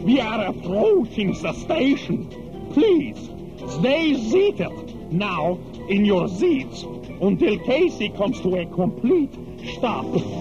We are approaching the station. Please, stay seated now in your seats until Casey comes to a complete stop.